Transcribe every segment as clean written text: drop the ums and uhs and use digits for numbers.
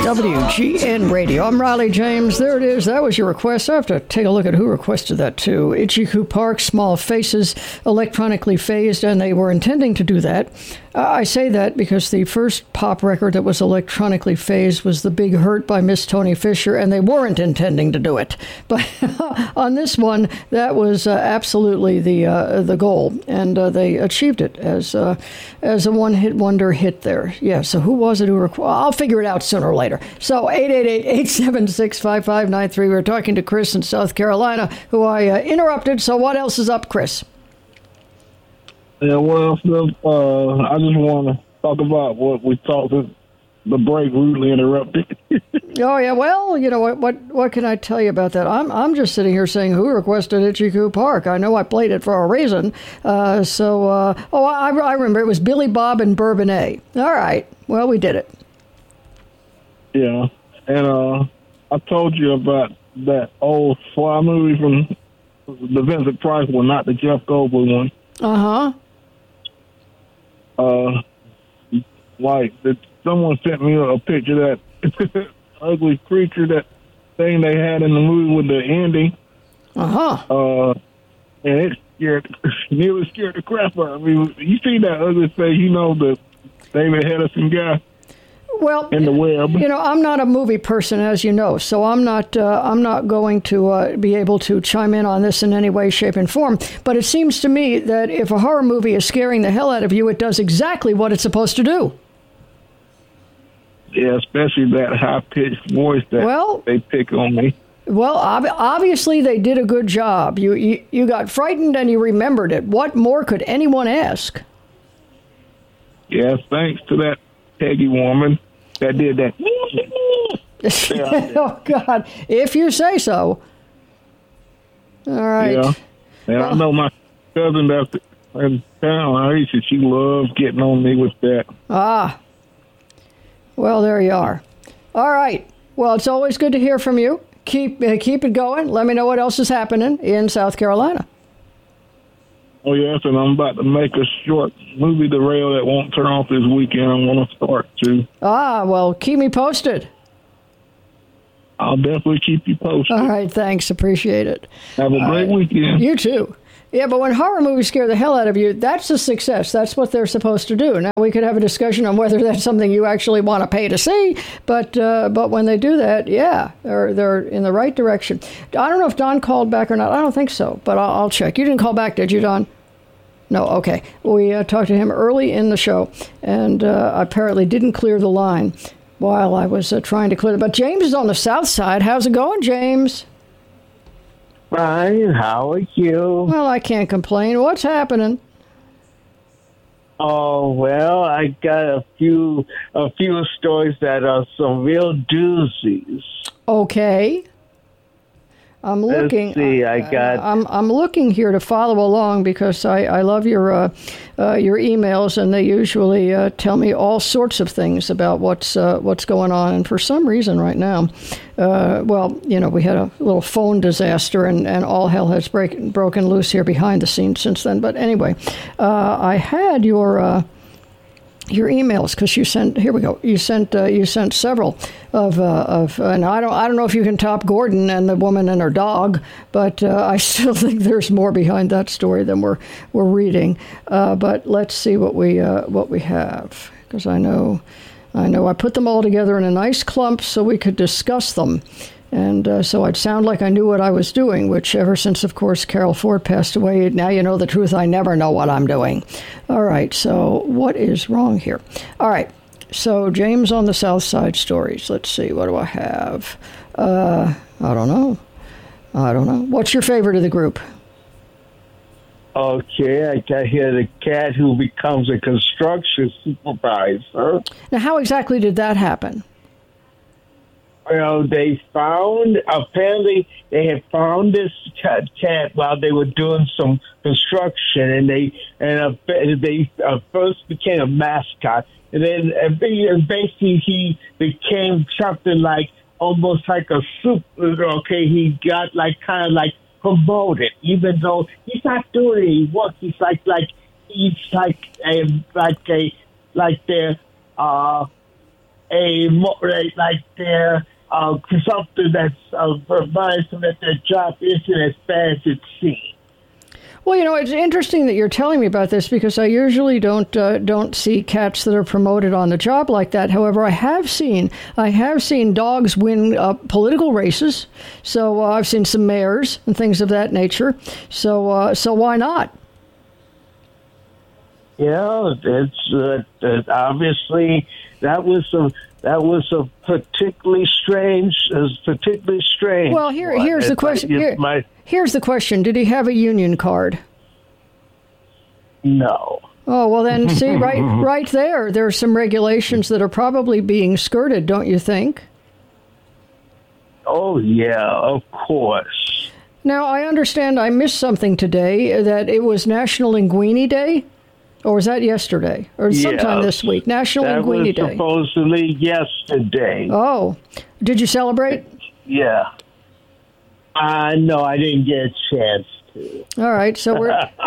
WGN Radio. I'm Riley James. There it is. That was your request. I have to take a look at who requested that, too. Ichiku Park, Small Faces, electronically phased, and they were intending to do that. I say that because the first pop record that was electronically phased was The Big Hurt by Miss Tony Fisher, and they weren't intending to do it. But on this one, that was absolutely the goal, and they achieved it as a one-hit wonder hit there. Yeah, so who was it who I'll figure it out sooner or later. So 888-876-5593. We were talking to Chris in South Carolina, who I interrupted. So what else is up, Chris? Yeah, well, I just want to talk about what we talked to the break rudely interrupted. Oh yeah, well, you know what can I tell you about that? I'm just sitting here saying who requested Ichiku Park. I know I played it for a reason. I remember it was Billy Bob and Bourbonnais. All right, well we did it. Yeah, and I told you about that old Sly movie from the Vincent Price one, not the Jeff Goldblum one. Someone sent me a picture of that ugly creature, that thing they had in the movie with the ending. And it nearly scared the crap out of me. You see that ugly face, the David Hedison guy. Well, in the web. I'm not a movie person, as you know, so I'm not going to be able to chime in on this in any way, shape, and form. But it seems to me that if a horror movie is scaring the hell out of you, it does exactly what it's supposed to do. Yeah, especially that high-pitched voice that they pick on me. Well, obviously they did a good job. You got frightened and you remembered it. What more could anyone ask? Yes, thanks to that Peggy woman that did that. Oh, God. If you say so. All right. Yeah. And I know my cousin that's in town, she loves getting on me with that. Ah. Well, there you are. All right. Well, it's always good to hear from you. Keep it going. Let me know what else is happening in South Carolina. Oh, yes, and I'm about to make a short movie derail that won't turn off this weekend. I'm going to start to. Ah, well, keep me posted. I'll definitely keep you posted. All right, thanks. Appreciate it. Have a great weekend. You too. Yeah, but when horror movies scare the hell out of you, that's a success. That's what they're supposed to do. Now, we could have a discussion on whether that's something you actually want to pay to see, but when they do that, yeah, they're in the right direction. I don't know if Don called back or not. I don't think so, but I'll check. You didn't call back, did you, Don? No, okay. We talked to him early in the show, and apparently didn't clear the line while I was trying to clear it. But James is on the south side. How's it going, James? Fine. How are you? Well, I can't complain. What's happening? Oh, well, I got a few stories that are some real doozies. Okay. I'm looking. Let's see, I'm looking here to follow along because I love your emails, and they usually tell me all sorts of things about what's going on. And for some reason, right now, we had a little phone disaster, and all hell has broken loose here behind the scenes since then. But anyway, I had your emails because you sent. Here we go. You sent several of and I don't know if you can top Gordon and the woman and her dog, but I still think there's more behind that story than we're reading. But let's see what we have, because I know I put them all together in a nice clump so we could discuss them. And so I'd sound like I knew what I was doing, which ever since, of course, Carol Ford passed away, now you know the truth, I never know what I'm doing. All right, so what is wrong here? All right, so James on the South Side stories. Let's see, what do I have? I don't know. What's your favorite of the group? Okay, I got here the cat who becomes a construction supervisor. Now, how exactly did that happen? Well, apparently they had found this cat while they were doing some construction, and they first became a mascot, and then basically he became something like almost like a super. Okay, he got kind of promoted, even though he's not doing any work. He's like their something that's reminds them that their job isn't as bad as it seems. Well, it's interesting that you're telling me about this because I usually don't see cats that are promoted on the job like that. However, I have seen dogs win political races. So I've seen some mayors and things of that nature. So why not? Yeah, it's obviously that was a particularly strange. Well, here's the question. Here's the question. Did he have a union card? No. Oh, well then, see, right there's some regulations that are probably being skirted, don't you think? Oh, yeah, of course. Now, I understand I missed something today, that it was National Linguini Day? Or was that yesterday? Or sometime this week? National Linguini Day. That was supposedly yesterday. Oh. Did you celebrate? Yeah. No, I didn't get a chance to. All right, so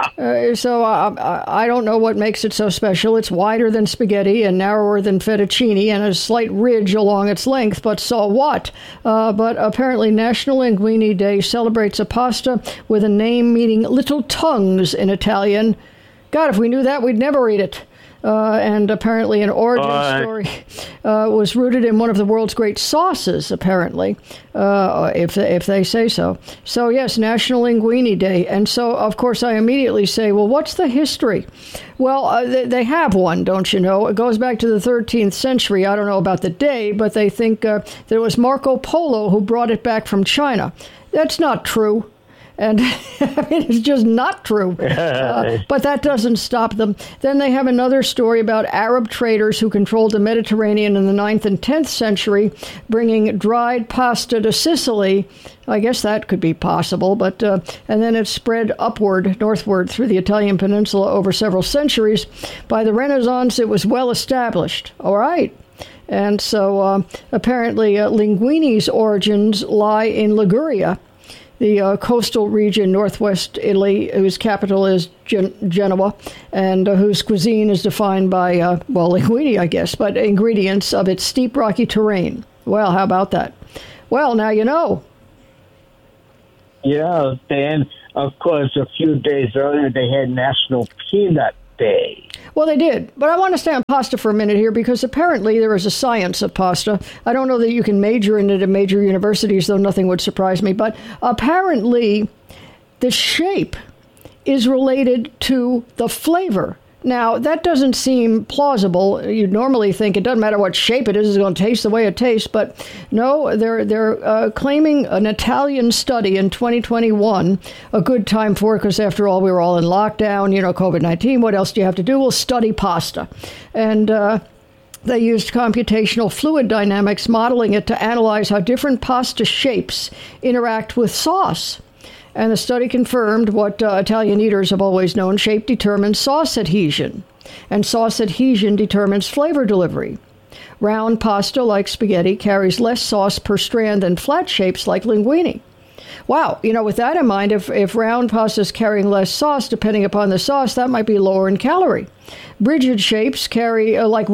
I don't know what makes it so special. It's wider than spaghetti and narrower than fettuccine and a slight ridge along its length, but so what? But apparently National Linguini Day celebrates a pasta with a name meaning little tongues in Italian. God, if we knew that, we'd never eat it. And apparently an origin story was rooted in one of the world's great sauces, apparently, if they say so. So, yes, National Linguini Day. And so, of course, I immediately say, well, what's the history? Well, they have one, don't you know? It goes back to the 13th century. I don't know about the day, but they think that it was Marco Polo who brought it back from China. That's not true. And I mean, it's just not true. But that doesn't stop them. Then they have another story about Arab traders who controlled the Mediterranean in the 9th and 10th century, bringing dried pasta to Sicily. I guess that could be possible. But and then it spread northward through the Italian peninsula over several centuries. By the Renaissance, it was well established. All right. And so apparently linguini's origins lie in Liguria, the coastal region northwest Italy, whose capital is Genoa, and whose cuisine is defined by, linguine, I guess, but ingredients of its steep, rocky terrain. Well, how about that? Well, now you know. Yeah, and, of course, a few days earlier, they had National Peanut Day. Well, they did. But I want to stay on pasta for a minute here because apparently there is a science of pasta. I don't know that you can major in it at major universities, though nothing would surprise me. But apparently the shape is related to the flavor. Now, that doesn't seem plausible. You'd normally think it doesn't matter what shape it is, it's going to taste the way it tastes. But no, they're claiming an Italian study in 2021, a good time for it, because after all, we were all in lockdown, COVID-19. What else do you have to do? We'll study pasta. And they used computational fluid dynamics, modeling it to analyze how different pasta shapes interact with sauce. And the study confirmed what Italian eaters have always known: shape determines sauce adhesion, and sauce adhesion determines flavor delivery. Round pasta, like spaghetti, carries less sauce per strand than flat shapes like linguine. Wow, with that in mind, if round pasta is carrying less sauce, depending upon the sauce, that might be lower in calorie. Ridged shapes carry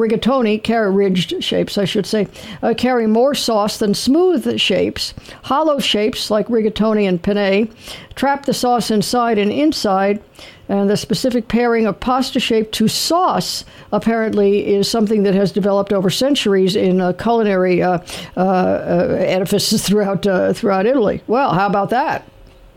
more sauce than smooth shapes. Hollow shapes, like rigatoni and penne, trap the sauce inside and inside. And the specific pairing of pasta shape to sauce apparently is something that has developed over centuries in culinary edifices throughout Italy. Well, how about that?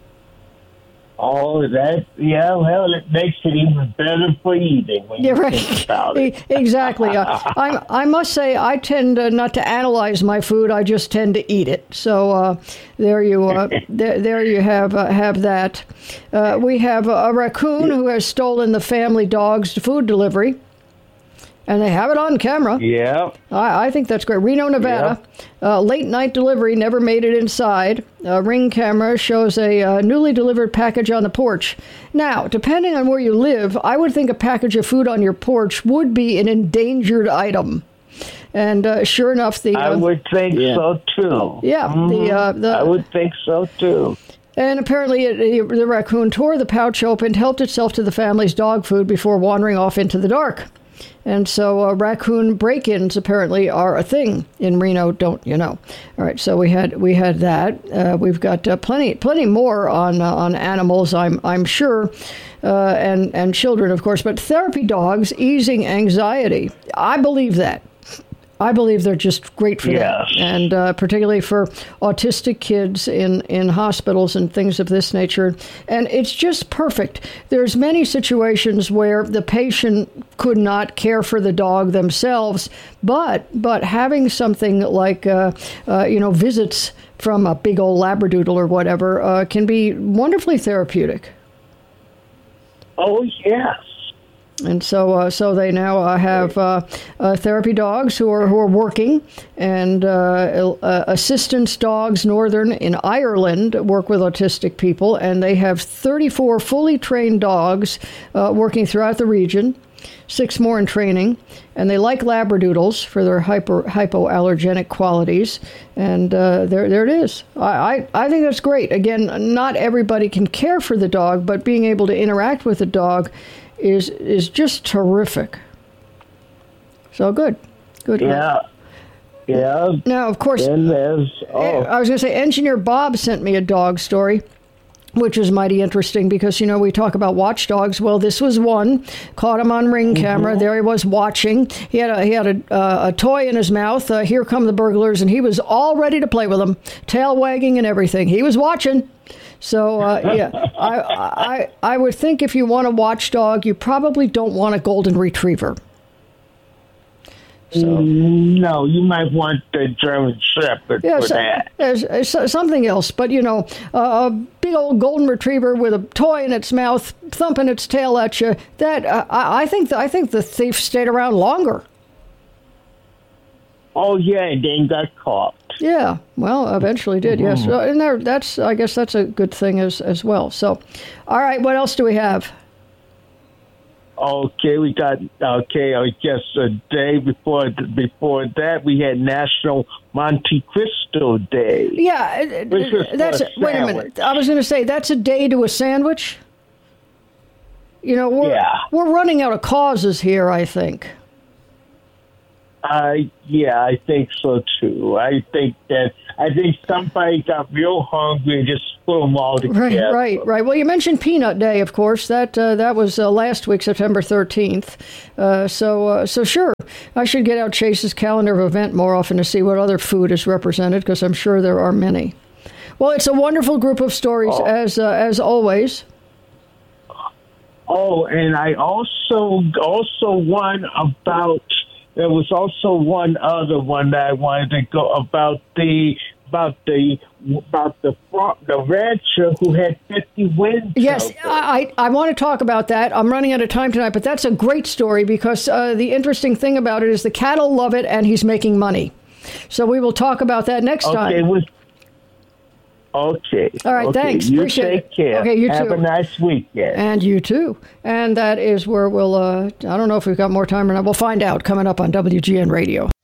Oh, that, yeah, well, it makes it even better for eating when you think about it. Exactly. I must say, I tend not to analyze my food. I just tend to eat it. So there you have that. We have a raccoon who has stolen the family dog's food delivery. And they have it on camera. Yeah. I think that's great. Reno, Nevada. Yeah. Late night delivery, never made it inside. Ring camera shows a newly delivered package on the porch. Now, depending on where you live, I would think a package of food on your porch would be an endangered item. And sure enough, I would think so, too. Yeah. Mm-hmm. I would think so, too. And apparently the raccoon tore the pouch open, helped itself to the family's dog food before wandering off into the dark. And so raccoon break-ins apparently are a thing in Reno, don't you know? All right, so we had that. We've got plenty more on animals, I'm sure, and children, of course. But therapy dogs easing anxiety. I believe that. I believe they're just great for that, and particularly for autistic kids in hospitals and things of this nature. And it's just perfect. There's many situations where the patient could not care for the dog themselves, but having something like visits from a big old Labradoodle or whatever can be wonderfully therapeutic. Oh, yes. And so they now have therapy dogs who are working, and assistance dogs northern in Ireland work with autistic people, and they have 34 fully trained dogs working throughout the region, 6 more in training, and they like Labradoodles for their hypoallergenic qualities, and there it is. I think that's great. Again, not everybody can care for the dog, but being able to interact with the dog is just terrific. So good. Yeah. Now, of course, I was going to say, Engineer Bob sent me a dog story, which is mighty interesting because, we talk about watchdogs. Well, this was one. Caught him on Ring camera. There he was watching. He had a toy in his mouth. Here come the burglars, and he was all ready to play with them, tail wagging and everything. He was watching. So, I would think if you want a watchdog, you probably don't want a golden retriever. So, no, you might want the German Shepherd for that. Something else. But, a big old golden retriever with a toy in its mouth, thumping its tail at you, that I think the thief stayed around longer. Oh, yeah, and then got caught. Yeah, well, eventually did, yes. And I guess that's a good thing as well. So, all right, what else do we have? Okay, I guess a day before that, we had National Monte Cristo Day. Yeah, wait a minute. I was going to say, that's a day to a sandwich? We're running out of causes here, I think. I think so too. I think somebody got real hungry and just put them all together. Right. Well, you mentioned Peanut Day, of course. That was last week, September 13th. So sure, I should get out Chase's calendar of event more often to see what other food is represented, because I'm sure there are many. Well, it's a wonderful group of stories as always. Oh, and I also one about. There was also one other one that I wanted to go about the rancher who had 50 wins. Yes, I want to talk about that. I'm running out of time tonight, but that's a great story because the interesting thing about it is the cattle love it and he's making money. So we will talk about that next time. Okay. All right, thanks. You appreciate take care. Okay, you too. Have a nice weekend. And you too. And that is where we'll, I don't know if we've got more time or not. We'll find out coming up on WGN Radio.